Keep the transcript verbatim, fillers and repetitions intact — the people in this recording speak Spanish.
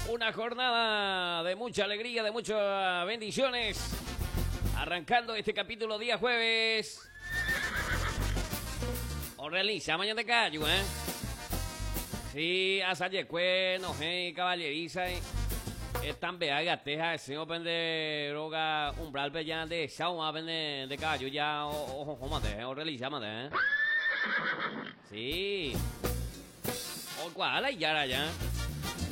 Una jornada de mucha alegría, de muchas bendiciones. Arrancando este capítulo día jueves. O realiza mañana de callo, ¿eh? Sí, hasta ayer, no sé, caballeriza. Están vea teja, se open de roga umbral pe ya de sao open de de callo ya o o mate, o realiza mate, ¿eh? Sí. O cuál hay ya ya.